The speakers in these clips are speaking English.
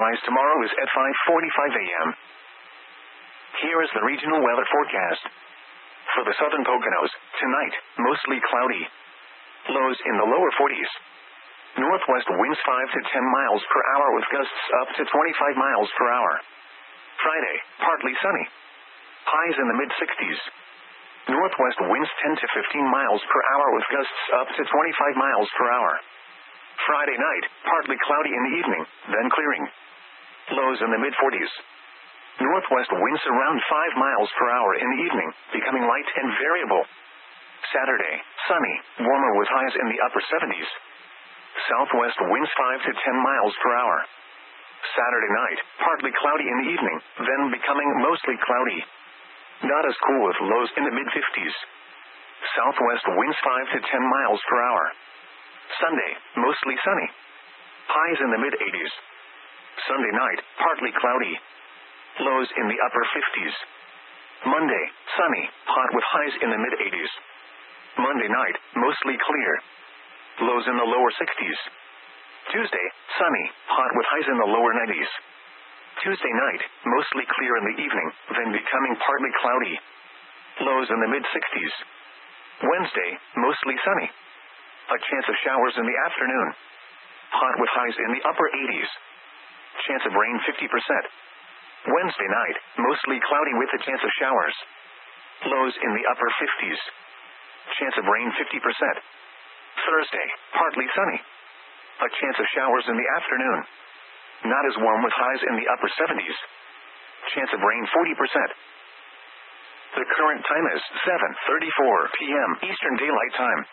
Sunrise tomorrow is at 5:45 a.m. Here is the regional weather forecast. For the southern Poconos, tonight, mostly cloudy. Lows in the lower 40s. Northwest winds 5 to 10 miles per hour with gusts up to 25 miles per hour. Friday, partly sunny. Highs in the mid-60s. Northwest winds 10 to 15 miles per hour with gusts up to 25 miles per hour. Friday night, partly cloudy in the evening, then clearing. Lows in the mid-40s. Northwest winds around 5 miles per hour in the evening, becoming light and variable. Saturday, sunny, warmer with highs in the upper 70s. Southwest winds 5 to 10 miles per hour. Saturday night, partly cloudy in the evening, then becoming mostly cloudy. Not as cool with lows in the mid-50s. Southwest winds 5 to 10 miles per hour. Sunday, mostly sunny. Highs in the mid-80s. Sunday night, partly cloudy. Lows in the upper 50s. Monday, sunny, hot with highs in the mid-80s. Monday night, mostly clear. Lows in the lower 60s. Tuesday, sunny, hot with highs in the lower 90s. Tuesday night, mostly clear in the evening, then becoming partly cloudy. Lows in the mid-60s. Wednesday, mostly sunny. A chance of showers in the afternoon. Hot with highs in the upper 80s. Chance of rain 50%. Wednesday night, mostly cloudy with a chance of showers. Lows in the upper 50s. Chance of rain 50%. Thursday, partly sunny. A chance of showers in the afternoon. Not as warm with highs in the upper 70s. Chance of rain 40%. The current time is 7:34 p.m. Eastern Daylight Time.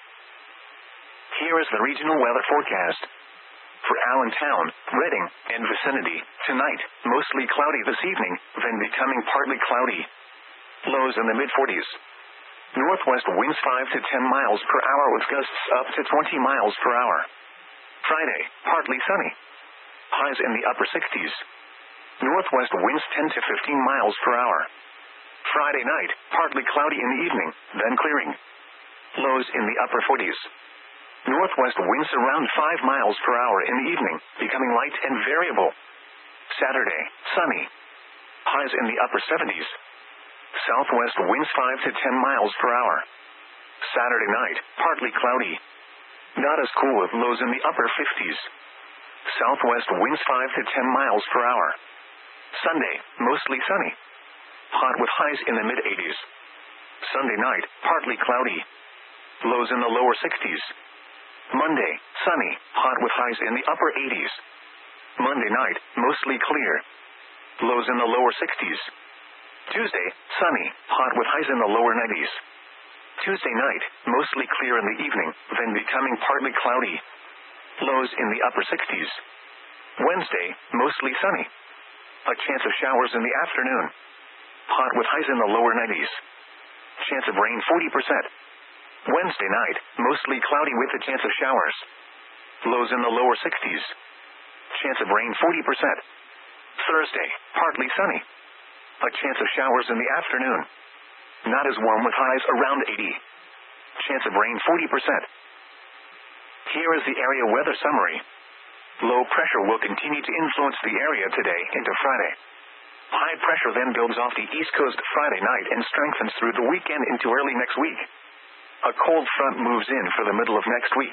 Here is the regional weather forecast. For Allentown, Redding, and vicinity, tonight, mostly cloudy this evening, then becoming partly cloudy. Lows in the mid-40s. Northwest winds 5 to 10 miles per hour with gusts up to 20 miles per hour. Friday, partly sunny. Highs in the upper 60s. Northwest winds 10 to 15 miles per hour. Friday night, partly cloudy in the evening, then clearing. Lows in the upper 40s. Northwest winds around 5 miles per hour in the evening, becoming light and variable. Saturday, sunny. Highs in the upper 70s. Southwest winds 5 to 10 miles per hour. Saturday night, partly cloudy. Not as cool with lows in the upper 50s. Southwest winds 5 to 10 miles per hour. Sunday, mostly sunny. Hot with highs in the mid-80s. Sunday night, partly cloudy. Lows in the lower 60s. Monday, sunny, hot with highs in the upper 80s. Monday night, mostly clear. Lows in the lower 60s. Tuesday, sunny, hot with highs in the lower 90s. Tuesday night, mostly clear in the evening, then becoming partly cloudy. Lows in the upper 60s. Wednesday, mostly sunny. A chance of showers in the afternoon. Hot with highs in the lower 90s. Chance of rain 40%. Wednesday night, mostly cloudy with a chance of showers. Lows in the lower 60s. Chance of rain 40%. Thursday, partly sunny. A chance of showers in the afternoon. Not as warm with highs around 80. Chance of rain 40%. Here is the area weather summary. Low pressure will continue to influence the area today into Friday. High pressure then builds off the East Coast Friday night and strengthens through the weekend into early next week. A cold front moves in for the middle of next week.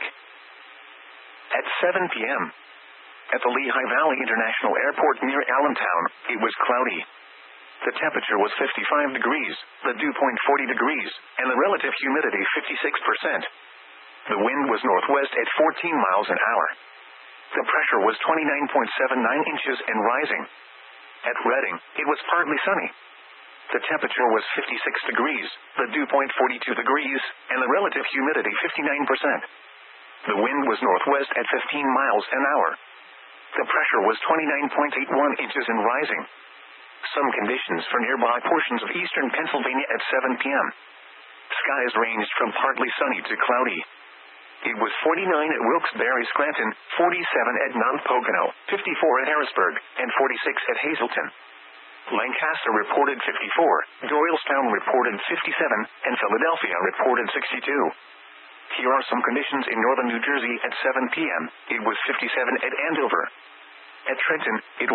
At 7 p.m. at the Lehigh Valley International Airport near Allentown, it was cloudy. The temperature was 55 degrees, the dew point 40 degrees, and the relative humidity 56%. The wind was northwest at 14 miles an hour. The pressure was 29.79 inches and rising. At Redding, it was partly sunny. The temperature was 56 degrees, the dew point 42 degrees, and the relative humidity 59%. The wind was northwest at 15 miles an hour. The pressure was 29.81 inches and rising. Some conditions for nearby portions of eastern Pennsylvania at 7 p.m. Skies ranged from partly sunny to cloudy. It was 49 at Wilkes-Barre Scranton, 47 at Mount Pocono, 54 at Harrisburg, and 46 at Hazleton. Lancaster reported 54, Doylestown reported 57, and Philadelphia reported 62. Here are some conditions in northern New Jersey at 7 p.m. It was 57 at Andover. At Trenton, it